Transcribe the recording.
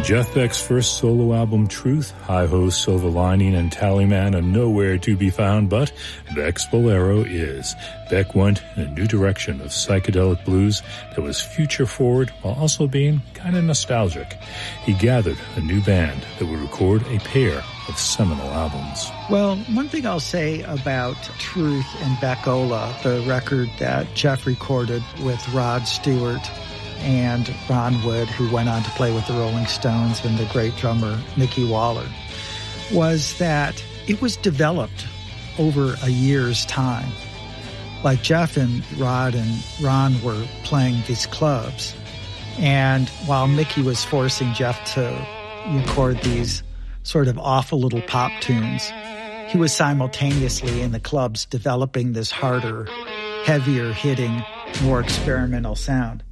When Jeff Beck's first solo album, Truth, Hi-Ho, Silver Lining, and Tallyman are nowhere to be found, but Beck's Bolero is. Beck went in a new direction of psychedelic blues that was future-forward while also being kind of nostalgic. He gathered a new band that would record a pair of seminal albums. Well, one thing I'll say about Truth and Beckola, the record that Jeff recorded with Rod Stewart and Ron Wood, who went on to play with the Rolling Stones, and the great drummer Mickey Waller, was that it was developed over a year's time. Like Jeff and Rod and Ron were playing these clubs, and while Mickey was forcing Jeff to record these sort of awful little pop tunes, he was simultaneously in the clubs developing this harder, heavier hitting, more experimental sound.